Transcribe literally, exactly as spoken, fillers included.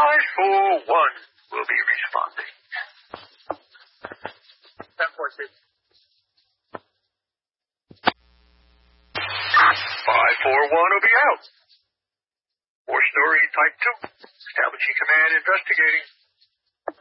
five four one will be responding. ten four two. five four one will be out. Four story type two. Establishing command investigating.